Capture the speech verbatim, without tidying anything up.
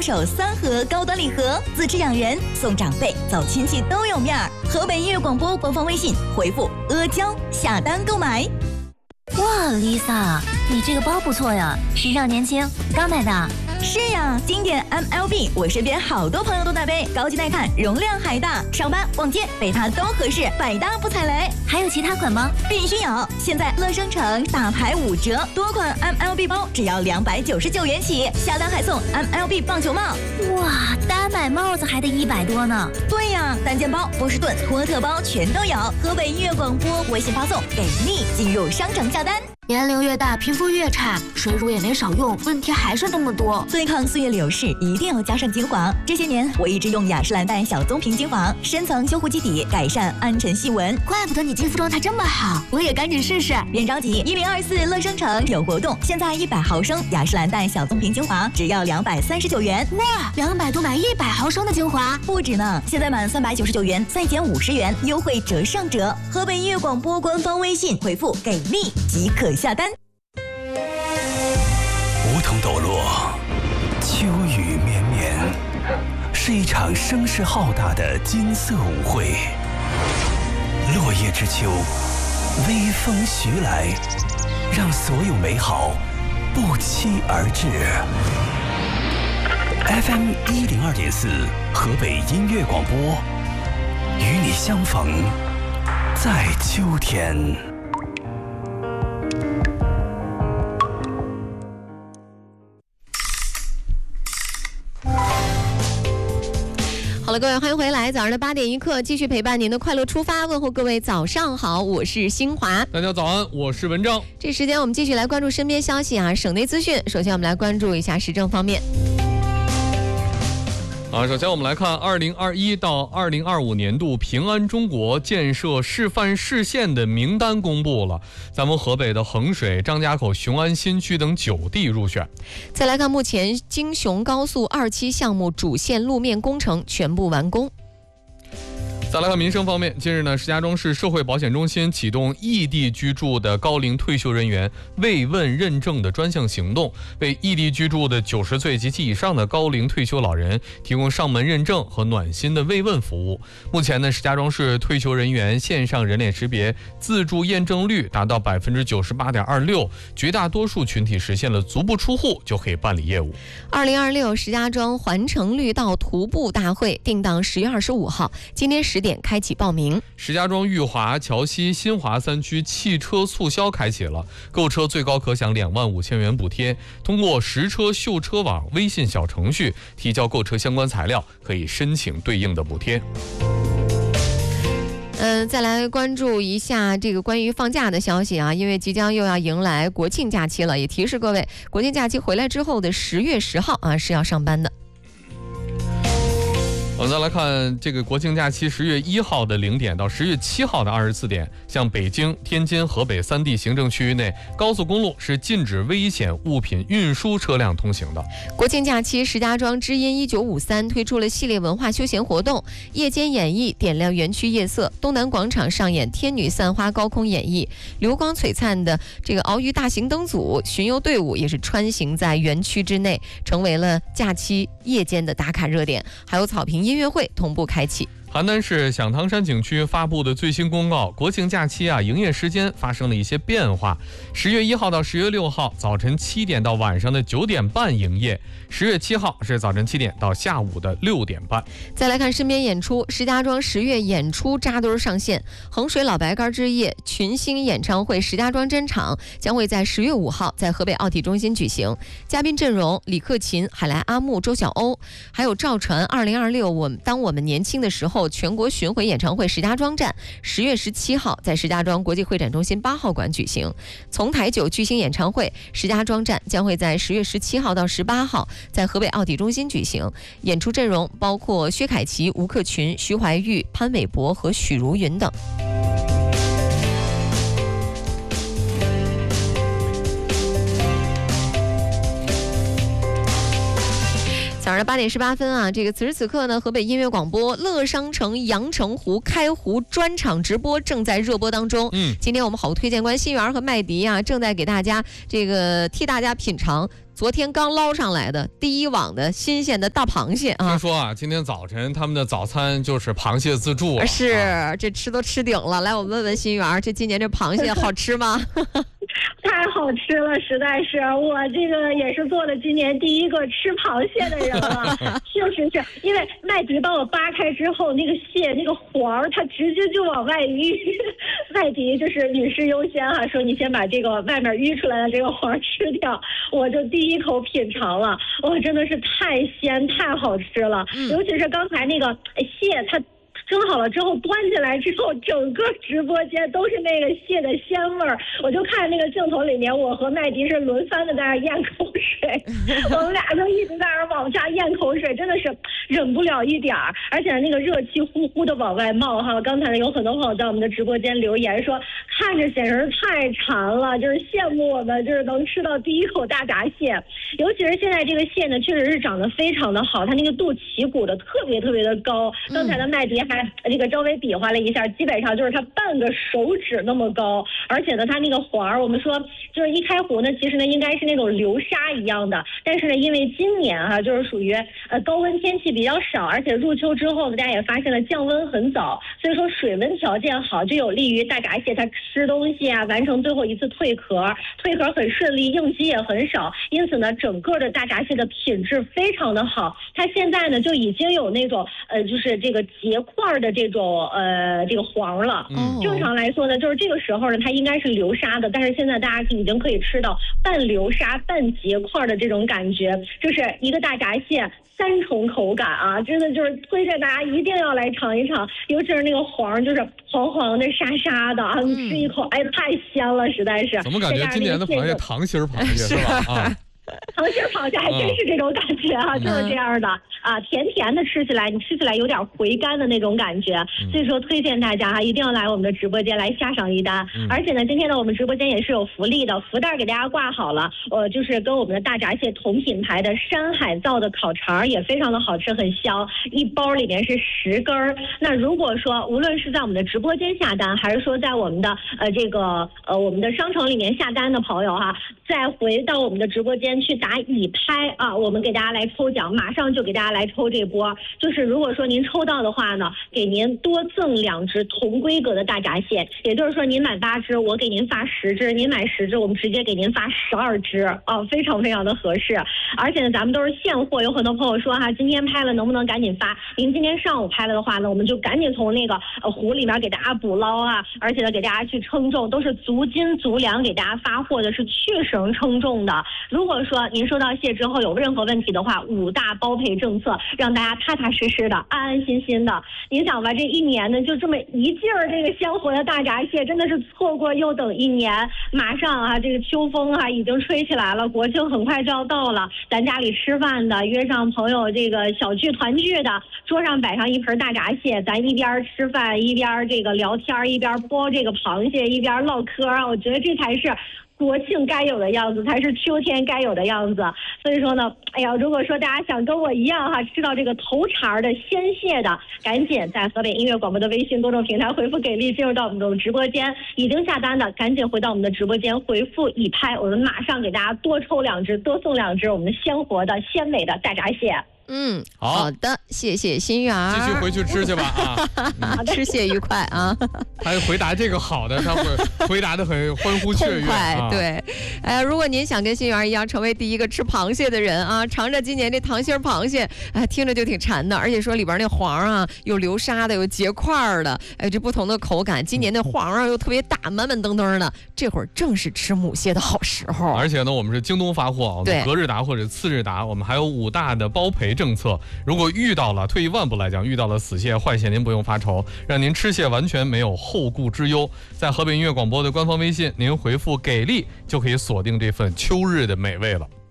手三盒高端礼盒，自吃养人送长辈，走亲戚都有面儿。河北音乐广播官方微信回复阿胶下单购买。 哇 ，Lisa， 你这个包不错呀，时尚年轻，刚买的。 是呀，经典 M L B， 我身边好多朋友都在背，高级耐看，容量还大，上班逛街背它都合适，百搭不踩雷。 还有其他款吗？ 必须有！现在乐商城大牌五折，多款 M L B 包只要两百九十九元起，下单还送 M L B 棒球帽。 哇，单买帽子还得一百多呢。 对呀，单肩包、波士顿、托特包全都有。河北音乐广播微信发送给力，进入商城下单。 年龄越大，皮肤越差，水乳也没少用，问题还是那么多。 对抗岁月流逝，一定要加上精华。这些年，我一直用雅诗兰黛小棕瓶精华，深层修护基底，改善暗沉细纹。 怪不得你肌肤状态这么好，我也赶紧试试。 别着急，一零二四乐商城有活动，现在一百毫升雅诗兰黛小棕瓶精华只要两百三十九元。 哇，两百多买一百毫升的精华， 不止呢！现在满三百九十九元再减五十元，优惠折上折。河北音乐广播官方微信回复给力即可下单。 梧桐抖落，秋雨绵绵，是一场声势浩大的金色舞会。落叶之秋，微风徐来，让所有美好不期而至。F M 一零二点四，河北音乐广播，与你相逢在秋天。 好了，各位，欢迎回来！早上的八点一刻，继续陪伴您的快乐出发，问候各位早上好，我是新华。 大家早安，我是文章。 这时间我们继续来关注身边消息啊，省内资讯。首先我们来关注一下时政方面。 啊，首先我们来看二零二一到二零二五年度平安中国建设示范市县的名单公布了，咱们河北的衡水、张家口、雄安新区等九地入选。 再来看，目前京雄高速二期项目主线路面工程全部完工。 再来看民生方面，近日呢，石家庄市社会保险中心启动异地居住的高龄退休人员慰问认证的专项行动，为异地居住的九十岁及其以上的高龄退休老人提供上门认证和暖心的慰问服务。目前呢，石家庄市退休人员线上人脸识别自助验证率达到百分之九十八点二六，绝大多数群体实现了足不出户就可以办理业务。 二零二六石家庄环城绿道徒步大会定档十月二十五号，今天十点开启报名。 石家庄裕华、桥西、新华三区汽车促销开启了，购车最高可享两万五千元补贴。通过实车秀车网微信小程序提交购车相关材料，可以申请对应的补贴。 嗯，再来关注一下这个关于放假的消息啊，因为即将又要迎来国庆假期了，也提示各位，国庆假期回来之后的十月十号啊是要上班的。 我们再来看这个国庆假期，十月一号的零点到十月七号的二十四点，像北京、天津、河北三地行政区域内，高速公路是禁止危险物品运输车辆通行的。 国庆假期，石家庄知音一九五三推出了系列文化休闲活动，夜间演绎点亮园区夜色，东南广场上演天女散花高空演绎，流光璀璨的这个鳌鱼大型灯组巡游队伍也是穿行在园区之内，成为了假期夜间的打卡热点，还有草坪音乐会同步开启。 邯郸市响堂山景区发布的最新公告，国庆假期啊，营业时间发生了一些变化。十月一号到十月六号，早晨七点到晚上的九点半营业；十月七号是早晨七点到下午的六点半。 再来看身边演出，石家庄十月演出扎堆上线，衡水老白干之夜群星演唱会石家庄专场将会在十月五号在河北奥体中心举行，嘉宾阵容李克勤、海来阿木、周晓鸥，还有赵传。二零二六我们当我们年轻的时候全国巡回演唱会石家庄站十月十七号在石家庄国际会展中心八号馆举行。从台九巨星演唱会石家庄站将会在十月十七号到十八号在河北奥体中心举行，演出阵容包括薛凯琪、吴克群、徐怀钰、潘玮柏和许茹芸等。早上八点十八分啊，这个此时此刻呢，河北音乐广播乐商城阳澄湖开湖专场直播正在热播当中。嗯，今天我们好推荐官心源和麦迪啊，正在给大家这个替大家品尝昨天刚捞上来的第一网的新鲜的大螃蟹啊！ 听说啊，今天早晨他们的早餐就是螃蟹自助了。 是， 啊、 这吃都吃顶了。来，我们问问新源，这今年这螃蟹好吃吗？ 太好吃了，实在是我这个也是做了今年第一个吃螃蟹的人了。确实是因为麦迪帮我扒开之后，那个蟹那个黄儿，它直接就往外淤。麦迪就是女士优先哈、啊，说你先把这个外面淤出来的这个黄吃掉，我就第一口品尝了，哇，真的是太鲜太好吃了，嗯、尤其是刚才那个蟹它。蒸好了之后端进来之后，整个直播间都是那个蟹的鲜味儿。我就看那个镜头里面，我和麦迪是轮番的在那儿咽口水，我们俩就一直在那儿往下咽口水，真的是忍不了一点儿。而且那个热气呼呼的往外冒哈。刚才有很多朋友在我们的直播间留言说，看着简直是太馋了，就是羡慕我们就是能吃到第一口大闸蟹。尤其是现在这个蟹呢，确实是长得非常的好，它那个肚脐鼓的特别特别的高。刚才的麦迪还这个稍微比划了一下，基本上就是它半个手指那么高，而且呢，它那个环儿，我们说就是一开湖呢，其实呢应该是那种流沙一样的，但是呢，因为今年哈、啊、就是属于呃高温天气比较少，而且入秋之后呢，大家也发现了降温很早，所以说水温条件好，就有利于大闸蟹它吃东西啊，完成最后一次蜕壳，蜕壳很顺利，应激也很少，因此呢，整个的大闸蟹的品质非常的好，它现在呢就已经有那种呃就是这个结块的这种呃这个黄了。嗯，正常来说呢，就是这个时候呢，它应该是流沙的，但是现在大家已经可以吃到半流沙半结块的这种感觉，这是一个大闸蟹三重口感啊，真的就是推荐大家一定要来尝一尝，尤其是那个黄，就是黄黄的沙沙的啊，你吃一口，哎，太鲜了，实在是。 怎么感觉今年的螃蟹糖心螃蟹是吧？啊。 糖心螃蟹还真是这种感觉啊，嗯、就是这样的啊，甜甜的，吃起来你吃起来有点回甘的那种感觉，嗯、所以说推荐大家哈、啊，一定要来我们的直播间来下上一单。嗯、而且呢，今天呢我们直播间也是有福利的，福袋给大家挂好了，呃，就是跟我们的大闸蟹同品牌的山海造的烤肠也非常的好吃，很香，一包里面是十根儿。那如果说无论是在我们的直播间下单，还是说在我们的呃这个呃我们的商城里面下单的朋友哈、啊，再回到我们的直播间去打已拍啊，我们给大家来抽奖，马上就给大家来抽这波。就是如果说您抽到的话呢，给您多赠两只同规格的大闸蟹，也就是说您买八只，我给您发十只；您买十只，我们直接给您发十二只啊，非常非常的合适。而且呢，咱们都是现货，有很多朋友说哈，今天拍了能不能赶紧发？您今天上午拍了的话呢，我们就赶紧从那个呃湖里面给大家捕捞啊，而且呢给大家去称重，都是足斤足两给大家发货的，是去绳称重的。如果说您收到蟹之后有任何问题的话，五大包赔政策，让大家踏踏实实的、安安心心的。您想吧，这一年呢，就这么一劲儿这个鲜活的大闸蟹，真的是错过又等一年。马上啊，这个秋风啊已经吹起来了，国庆很快就要到了。咱家里吃饭的，约上朋友这个小聚团聚的，桌上摆上一盆大闸蟹，咱一边吃饭一边这个聊天，一边剥这个螃蟹，一边唠嗑啊，我觉得这才是国庆该有的样子，才是秋天该有的样子。所以说呢，哎呀，如果说大家想跟我一样哈，吃到这个头茬的鲜蟹的，赶紧在河北音乐广播的微信公众平台回复给力，进入到我们的直播间。已经下单的，赶紧回到我们的直播间回复已拍，我们马上给大家多抽两只，多送两只我们的鲜活的鲜美的大闸蟹。 嗯，好, 好的，谢谢心源， 继续回去吃去吧啊！ 嗯、吃蟹愉快啊！ 他回答这个好的，他会回答的很欢呼雀跃。 啊、对，哎，如果您想跟心源一样成为第一个吃螃蟹的人啊，尝着今年这糖心螃蟹，哎，听着就挺馋的，而且说里边那黄啊，有流沙的，有结块的，哎，这不同的口感。今年那黄啊又特别大，满满登登的，这会儿正是吃母蟹的好时候。 而且呢，我们是京东发货，我们隔日达或者次日达，我们还有五大的包赔政策。如果遇到了，退一万步来讲，遇到了死蟹坏蟹，您不用发愁，让您吃蟹完全没有后顾之忧。在河北音乐广播的官方微信，您回复给力就可以锁定这份秋日的美味了。